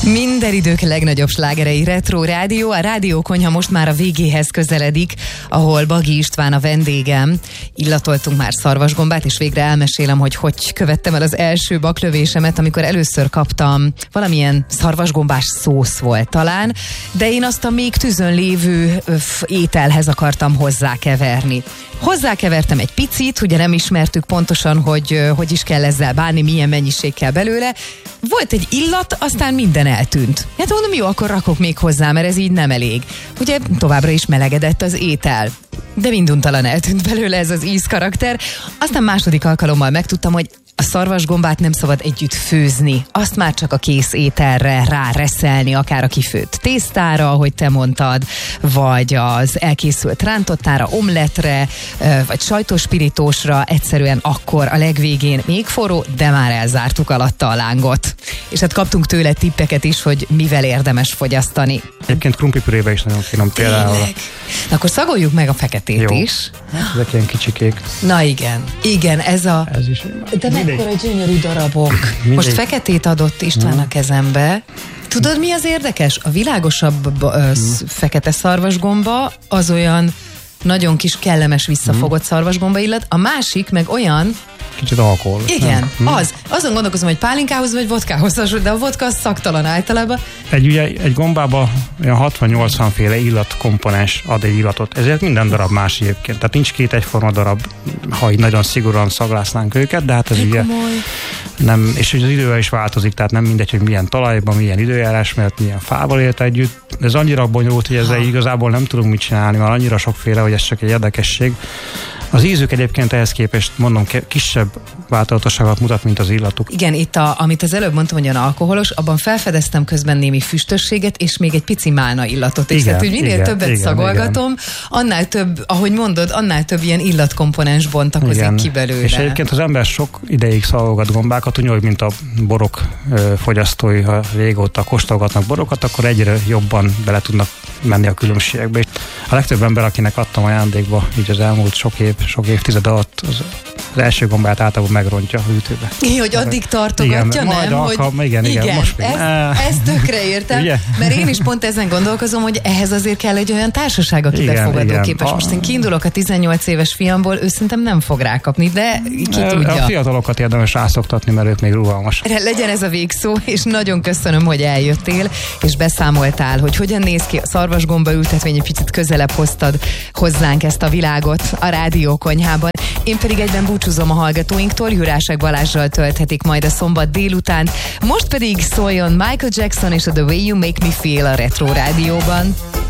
Minden idők legnagyobb slágerei Retro Rádió. A rádiókonyha most már a végéhez közeledik, ahol Bagi István a vendégem. Illatoltunk már szarvasgombát, és végre elmesélem, hogy követtem el az első baklövésemet, amikor először kaptam valamilyen szarvasgombás szósz volt talán, de én azt a még tűzön lévő ételhez akartam hozzákeverni. Hozzákevertem egy picit, ugye nem ismertük pontosan, hogy is kell ezzel bánni, milyen mennyiség kell belőle. Volt egy illat, aztán minden eltűnt. Hát mondom, jó, akkor rakok még hozzá, mert ez így nem elég. Ugye továbbra is melegedett az étel. De minduntalan eltűnt belőle ez az ízkarakter. Aztán második alkalommal megtudtam, hogy a szarvasgombát nem szabad együtt főzni, azt már csak a kész ételre ráreszelni, akár a kifőtt tésztára, ahogy te mondtad, vagy az elkészült rántottára, omletre, vagy sajtospiritósra, egyszerűen akkor a legvégén még forró, de már elzártuk alatta a lángot. És hát kaptunk tőle tippeket is, hogy mivel érdemes fogyasztani. Egyébként krumplipürébe is nagyon finom például. Na akkor szagoljuk meg a feketét jó. is. Ezek ilyen kicsikék. Na igen, ez is. De mekkora gyönyörű darabok. Most feketét adott István a kezembe. Tudod, mi az érdekes? A világosabb fekete szarvasgomba az olyan nagyon kis kellemes visszafogott szarvasgomba illat, a másik meg olyan kicsit alkohol. Igen, azon gondolkozom, hogy pálinkához vagy vodkához hasonlít, de a vodka az szaktalan általában. Egy gombába olyan 60-80 féle illatkomponens ad egy illatot. Ezért minden darab más egyébként. Tehát nincs két egyforma darab, ha így nagyon szigorúan szaglásznánk őket, de hát ez ugye nem, és az idővel is változik, tehát nem mindegy, hogy milyen talajban, milyen időjárás, mert milyen fával élt együtt. De ez annyira bonyolult, hogy ezzel igazából nem tudunk mit csinálni, mert annyira sokféle, hogy ez csak egy érdekesség. Az ízük egyébként ehhez képest, mondom, kisebb változatosságot mutat, mint az illatuk. Igen, itt amit az előbb mondtam, hogy olyan alkoholos, abban felfedeztem közben némi füstösséget, és még egy pici málna illatot is. Tehát, hogy minél többet szagolgatom, annál több, ahogy mondod, annál több ilyen illatkomponens bontakozik ki belőle. És egyébként az ember sok ideig szagolgat gombákat, úgy, mint a borok fogyasztói, ha régóta kóstolgatnak borokat, akkor egyre jobban bele tudnak menni a különbségekbe. A legtöbb ember, akinek adtam ajándékba így az elmúlt sok évtized alatt, az első gombát általában megrontja a hűtőbe. Hogy addig tartogatja, igen, igen, most még. Ezt tökre értem, ugye? Mert én is pont ezen gondolkozom, hogy ehhez azért kell egy olyan társaság, aki befogadóképes. Most én kiindulok a 18 éves fiamból, ő szerintem nem fog rákapni, de ki tudja. A fiatalokat érdemes rászoktatni, mert ők még rugalmas. Legyen ez a végszó, és nagyon köszönöm, hogy eljöttél, és beszámoltál, hogy hogyan néz ki a szarvasgomba ültetvény, egy picit közelebb hoztad hozzánk ezt a világot a rádiókonyhában. Én pedig egyben búcsúzom a hallgatóinktól, Jurásek Balázsral tölthetik majd a szombat délután. Most pedig szóljon Michael Jackson és a The Way You Make Me Feel a Retro Rádióban.